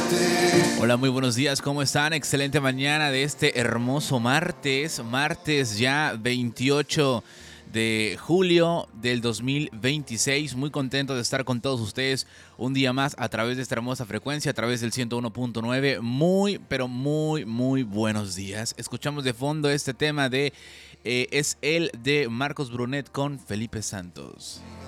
Hola, muy buenos días, ¿cómo están? Excelente mañana de este hermoso martes ya 28 de julio del 2026. Muy contento de estar con todos ustedes un día más a través de esta hermosa frecuencia, a través del 101.9. Muy, pero muy buenos días. Escuchamos de fondo este tema de es el de Marcos Brunet con Felipe Santos.